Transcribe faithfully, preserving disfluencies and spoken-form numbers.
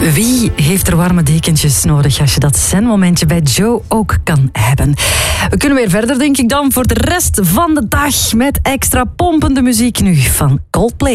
Wie heeft er warme dekentjes nodig als je dat zen-momentje bij Joe ook kan hebben? We kunnen weer verder, denk ik dan, voor de rest van de dag met extra pompende muziek nu van Coldplay.